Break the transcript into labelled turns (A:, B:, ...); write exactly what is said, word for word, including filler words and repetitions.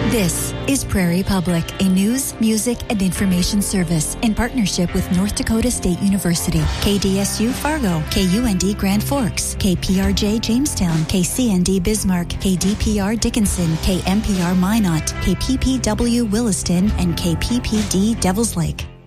A: This is Prairie Public, a news, music, and information service in partnership with North Dakota State University, K D S U Fargo, K U N D Grand Forks, K P R J Jamestown, K C N D Bismarck, K D P R Dickinson, K M P R Minot, K P P W Williston, and K P P D Devils Lake.